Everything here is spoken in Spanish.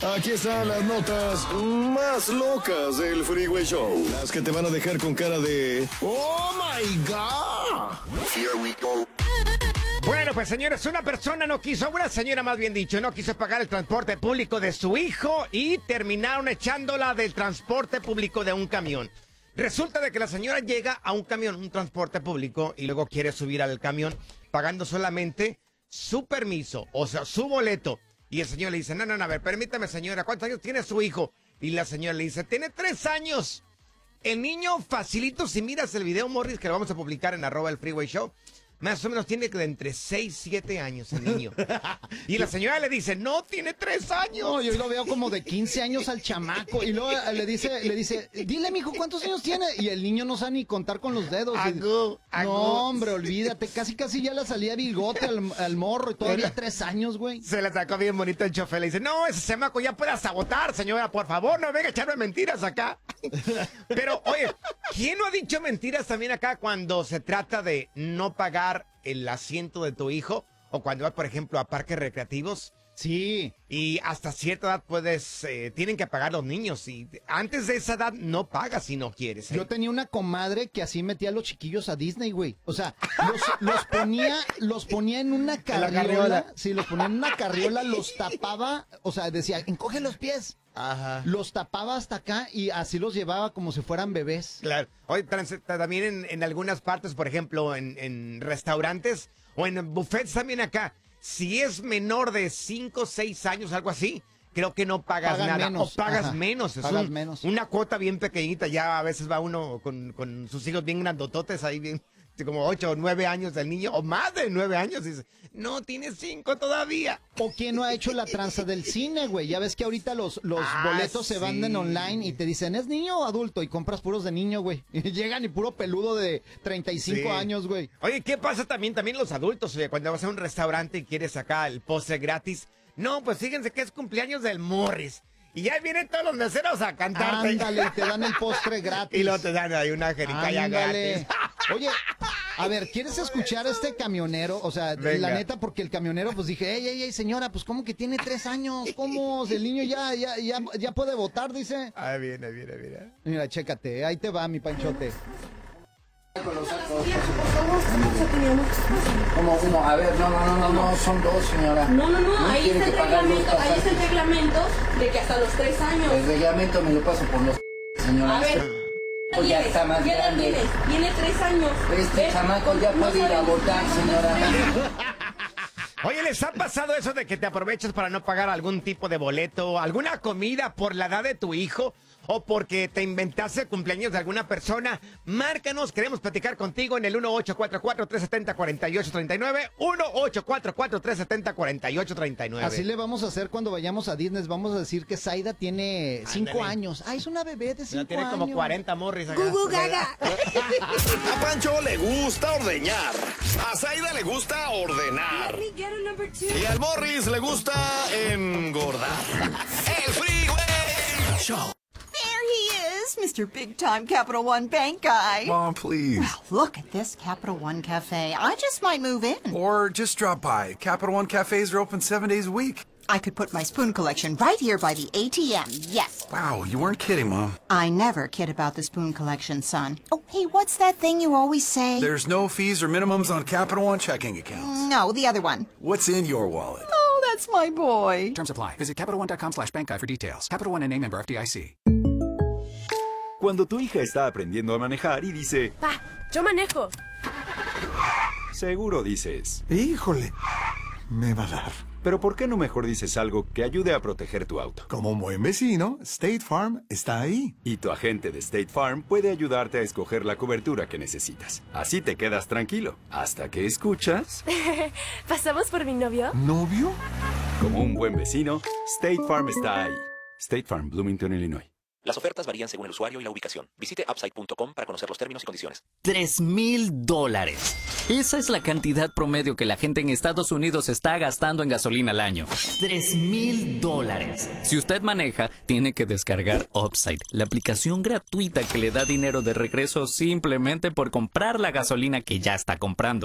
Aquí están las notas más locas del Freeway Show. Las que te van a dejar con cara de ¡Oh, my God! Here we go. Bueno, pues señores, una señora más bien dicho, no quiso pagar el transporte público de su hijo y terminaron echándola del transporte público de un camión. Resulta de que la señora llega a un camión, un transporte público, y luego quiere subir al camión pagando solamente su permiso, o sea, su boleto. Y el señor le dice, no, a ver, permítame señora, ¿cuántos años tiene su hijo? Y la señora le dice, tiene 3 años. El niño facilito, si miras el video, Morris, que lo vamos a publicar en @elfreewayshow, más o menos tiene de entre 6 y 7 años el niño. Y la señora le dice, no, tiene 3 años. No, yo lo veo como de 15 años al chamaco. Y luego le dice, dile, mijo, ¿cuántos años tiene? Y el niño no sabe ni contar con los dedos. Agú. No, hombre, olvídate. Casi ya le salía bigote al morro. Y todavía 3 años, güey. Se le sacó bien bonito el chofer. Le dice, no, ese chamaco ya puede sabotar, señora. Por favor, no venga a echarme mentiras acá. Pero, oye, ¿quién no ha dicho mentiras también acá cuando se trata de no pagar el asiento de tu hijo? O cuando vas, por ejemplo, a parques recreativos. Sí. Y hasta cierta edad tienen que pagar los niños. Y antes de esa edad no pagas si no quieres. Yo tenía una comadre que así metía a los chiquillos a Disney, güey. O sea, los ponía en una carriola. Sí, los ponía en una carriola, los tapaba. O sea, decía, encoge los pies. Ajá. Los tapaba hasta acá y así los llevaba como si fueran bebés. Claro. Hoy también en algunas partes, por ejemplo, en restaurantes o en buffets también acá, si es menor de 5 o 6 años, algo así, creo que no pagas nada. Menos. O pagas Ajá. menos. Pagas menos. Una cuota bien pequeñita. Ya a veces va uno con sus hijos bien grandototes ahí, bien como 8 o 9 años del niño, o más de 9 años, y dice, no, tiene 5 todavía. ¿O quién no ha hecho la tranza del cine, güey? Ya ves que ahorita los boletos se venden online y te dicen, ¿es niño o adulto? Y compras puros de niño, güey. Y llegan y puro peludo de 35 años, güey. Oye, ¿qué pasa también los adultos? Oye, cuando vas a un restaurante y quieres sacar el postre gratis. No, pues fíjense que es cumpleaños del Morris. Y ya vienen todos los meseros a cantarte. Ándale, te dan el postre gratis. Y luego te dan ahí una jericaya gratis. Oye, a ver, ¿quieres escuchar a este camionero? O sea, venga. La neta, porque el camionero, pues dije, ey, señora, pues ¿cómo que tiene 3 años? ¿Cómo? El niño ya puede votar, dice. Ah, viene. Mira, chécate, ahí te va, mi Panchote. ¿Cómo? A ver, no, son 2, señora. No, ahí tiene está el que pagar reglamento, dos ahí está el pasajes. reglamento de que hasta los 3 años. El reglamento me lo paso por los señora. A ver, Pues ya está más ¿qué edad grande. tienes? Tiene 3 años. Este chamaco ya puede ir a votar, señora. Oye, ¿les ha pasado eso de que te aprovechas para no pagar algún tipo de boleto, alguna comida por la edad de tu hijo? ¿O porque te inventaste el cumpleaños de alguna persona? Márcanos, queremos platicar contigo en el 1844-370-4839, 1844-370-4839. Así le vamos a hacer cuando vayamos a Disney. Vamos a decir que Zaida tiene 5 años. Ah, es una bebé de 5 años. Tiene como 40 Morris acá. Gugu Gaga. A Pancho le gusta ordeñar. A Zaida le gusta ordenar. Let me get a number 2. Y al Morris le gusta engordar. El Freeway Show. There he is, Mr. Big Time Capital One Bank guy. Mom, please. Wow, look at this Capital One Cafe. I just might move in. Or just drop by. Capital One cafes are open 7 days a week. I could put my spoon collection right here by the ATM, yes. Wow, you weren't kidding, Mom. I never kid about the spoon collection, son. Oh, hey, what's that thing you always say? There's no fees or minimums on Capital One checking accounts. No, the other one. What's in your wallet? Oh, that's my boy. Terms apply. Visit CapitalOne.com/bankguide for details. Capital One N.A. member FDIC. Cuando tu hija está aprendiendo a manejar y dice, Pa, yo manejo. seguro dices, Híjole, me va a dar. pero ¿por qué no mejor dices algo que ayude a proteger tu auto? Como un buen vecino, State Farm está ahí. Y tu agente de State Farm puede ayudarte a escoger la cobertura que necesitas. Así te quedas tranquilo, hasta que escuchas... ¿Pasamos por mi novio? ¿Novio? Como un buen vecino, State Farm está ahí. State Farm, Bloomington, Illinois. Las ofertas varían según el usuario y la ubicación. Visite upside.com para conocer los términos y condiciones. $3,000. Esa es la cantidad promedio que la gente en Estados Unidos está gastando en gasolina al año. $3,000. Si usted maneja, tiene que descargar Upside, la aplicación gratuita que le da dinero de regreso simplemente por comprar la gasolina que ya está comprando.